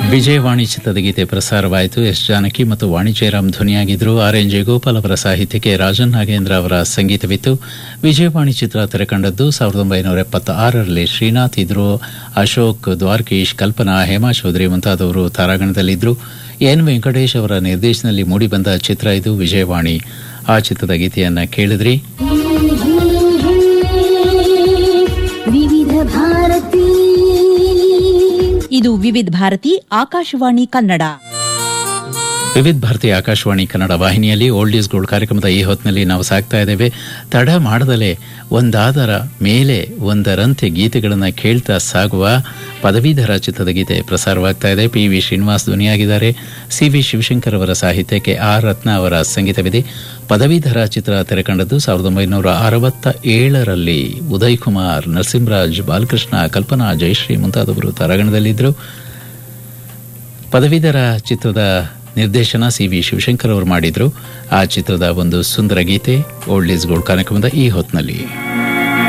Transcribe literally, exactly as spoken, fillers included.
ವಿಜಯವಾಣಿ ಚಿತ್ರದ ಗೀತೆ ಪ್ರಸಾರವಾಯಿತು. ಎಸ್ ಜಾನಕಿ ಮತ್ತು ವಾಣಿ ಜಯರಾಮ್ ಧ್ವನಿಯಾಗಿದ್ದರು. ಆರ್ ಎನ್ ಜಯಗೋಪಾಲ್ ಅವರ ಸಾಹಿತ್ಯಕ್ಕೆ ರಾಜನ್ ನಾಗೇಂದ್ರ ಅವರ ಸಂಗೀತವಿತ್ತು. ವಿಜಯವಾಣಿ ಚಿತ್ರ ತೆರೆಕಂಡದ್ದು ಸಾವಿರದ ಒಂಬೈನೂರ ಎಪ್ಪತ್ತ ಆರರಲ್ಲಿ. ಶ್ರೀನಾಥ್ ಇದ್ರು, ಅಶೋಕ್, ದ್ವಾರಕೀಶ್, ಕಲ್ಪನಾ, ಹೇಮಾ ಚೌಧರಿ ಮುಂತಾದವರು ತಾರಾಗಣದಲ್ಲಿದ್ದರು. ಎನ್ ವೆಂಕಟೇಶ್ ಅವರ ನಿರ್ದೇಶನದಲ್ಲಿ ಮೂಡಿಬಂದ ಚಿತ್ರ ಇದು ವಿಜಯವಾಣಿ. ಆ ಚಿತ್ರದ ಗೀತೆಯನ್ನ ಕೇಳಿದ್ರಿ. ವಿವಿಧ ಭಾರತಿ ಇದು ವಿವಿಧ ಭಾರತಿ ಆಕಾಶವಾಣಿ ಕನ್ನಡ. ವಿವಿಧ ಭಾರತಿ ಆಕಾಶವಾಣಿ ಕನ್ನಡ ವಾಹಿನಿಯಲ್ಲಿ ಓಲ್ಡ್ ಈಸ್ ಗೋಲ್ಡ್ ಕಾರ್ಯಕ್ರಮದ ಈ ಹೊತ್ತಿನಲ್ಲಿ ನಾವು ಸಾಗ್ತಾ ಇದ್ದೇವೆ. ತಡ ಮಾಡದಲೇ ಒಂದಾದರ ಮೇಲೆ ಒಂದರಂತೆ ಗೀತೆಗಳನ್ನು ಕೇಳ್ತಾ ಸಾಗುವ ಪದವೀಧರ ಚಿತ್ರದ ಗೀತೆ ಪ್ರಸಾರವಾಗ್ತಾ ಇದೆ. P V Srinivas ಧ್ವನಿಯಾಗಿದ್ದಾರೆ. C V Shivashankar ಅವರ ಸಾಹಿತ್ಯಕ್ಕೆ ಆರ್ ರತ್ನ ಅವರ ಸಂಗೀತವಿದೆ. ಪದವೀಧರ ಚಿತ್ರ ತೆರೆಕಂಡದ್ದು ಸಾವಿರದ ಒಂಬೈನೂರ ಅರವತ್ತ ಏಳರಲ್ಲಿ. ಉದಯ್ ಕುಮಾರ್, ನರಸಿಂಹರಾಜ್, ಬಾಲಕೃಷ್ಣ, ಕಲ್ಪನಾ, ಜಯಶ್ರೀ ಮುಂತಾದವರು ತಾರಾಗಣದಲ್ಲಿದ್ದರು. ಪದವೀಧರ ಚಿತ್ರದ ನಿರ್ದೇಶನ ಸಿ ವಿ ಶಿವಶಂಕರ್ ಅವರು ಮಾಡಿದ್ರು. ಆ ಚಿತ್ರದ ಒಂದು ಸುಂದರ ಗೀತೆ ಓಲ್ಡ್ ಈಸ್ ಗೋಲ್ಡ್ ಕಾರ್ಯಕ್ರಮದ ಈ ಹೊತ್ತಿನಲ್ಲಿ.